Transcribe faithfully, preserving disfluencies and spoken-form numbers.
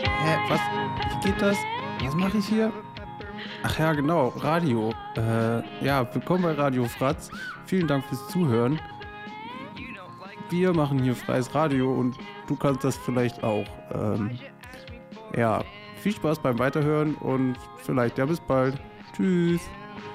Hä, was? Wie geht das? Was mache ich hier? Ach ja, genau, Radio. Äh, ja, willkommen bei Radio Fratz. Vielen Dank fürs Zuhören. Wir machen hier freies Radio und du kannst das vielleicht auch. Ähm, ja, viel Spaß beim Weiterhören und vielleicht ja bis bald. Tschüss.